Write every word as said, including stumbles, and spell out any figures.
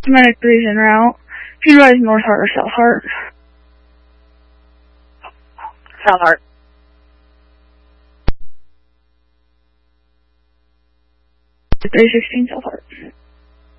Medic three's en route. Can you advise North Heart or South Heart? South Heart. three sixteen South Heart.